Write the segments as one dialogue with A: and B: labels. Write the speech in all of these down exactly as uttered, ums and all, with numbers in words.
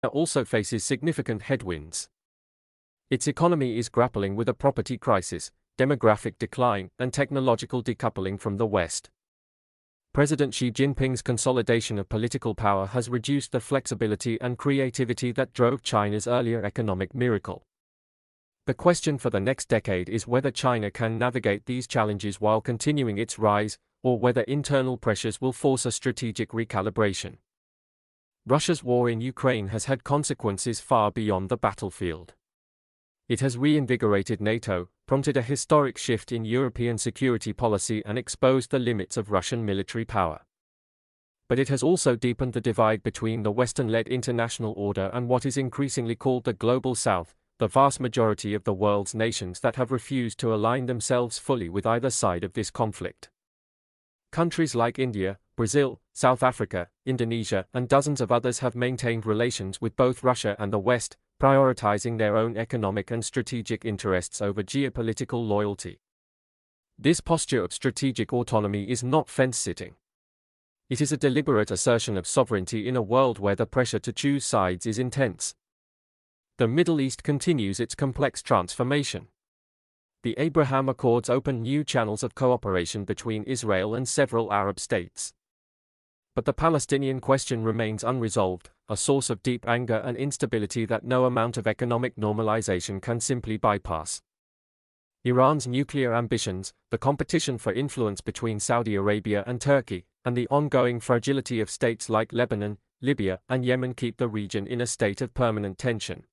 A: also faces significant headwinds. Its economy is grappling with a property crisis, demographic decline, and technological decoupling from the West. President Xi Jinping's consolidation of political power has reduced the flexibility and creativity that drove China's earlier economic miracle. The question for the next decade is whether China can navigate these challenges while continuing its rise, or whether internal pressures will force a strategic recalibration. Russia's war in Ukraine has had consequences far beyond the battlefield. It has reinvigorated NATO, prompted a historic shift in European security policy, and exposed the limits of Russian military power. But it has also deepened the divide between the Western-led international order and what is increasingly called the Global South, the vast majority of the world's nations that have refused to align themselves fully with either side of this conflict. Countries like India, Brazil, South Africa, Indonesia, and dozens of others have maintained relations with both Russia and the West, prioritizing their own economic and strategic interests over geopolitical loyalty. This posture of strategic autonomy is not fence-sitting. It is a deliberate assertion of sovereignty in a world where the pressure to choose sides is intense. The Middle East continues its complex transformation. The Abraham Accords open new channels of cooperation between Israel and several Arab states. But the Palestinian question remains unresolved, a source of deep anger and instability that no amount of economic normalization can simply bypass. Iran's nuclear ambitions, the competition for influence between Saudi Arabia and Turkey, and the ongoing fragility of states like Lebanon, Libya, and Yemen keep the region in a state of permanent tension.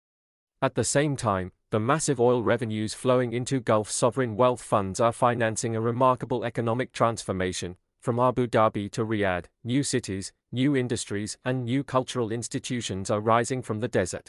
A: At the same time, the massive oil revenues flowing into Gulf sovereign wealth funds are financing a remarkable economic transformation. From Abu Dhabi to Riyadh, new cities, new industries, and new cultural institutions are rising from the desert.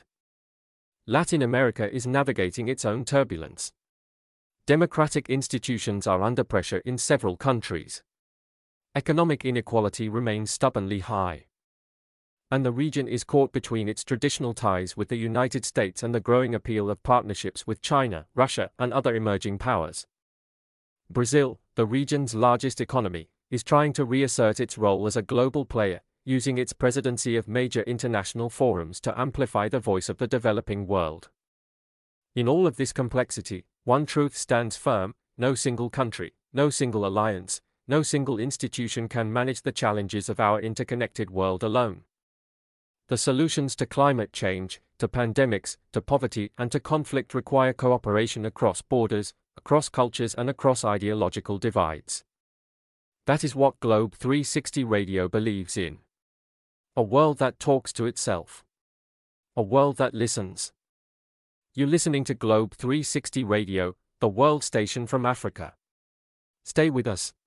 A: Latin America is navigating its own turbulence. Democratic institutions are under pressure in several countries. Economic inequality remains stubbornly high. And the region is caught between its traditional ties with the United States and the growing appeal of partnerships with China, Russia, and other emerging powers. Brazil, the region's largest economy, is trying to reassert its role as a global player, using its presidency of major international forums to amplify the voice of the developing world. In all of this complexity, one truth stands firm: no single country, no single alliance, no single institution can manage the challenges of our interconnected world alone. The solutions to climate change, to pandemics, to poverty, and to conflict require cooperation across borders, across cultures, and across ideological divides. That is what Globe three sixty Radio believes in. A world that talks to itself. A world that listens. You're listening to Globe three sixty Radio, the world station from Africa. Stay with us.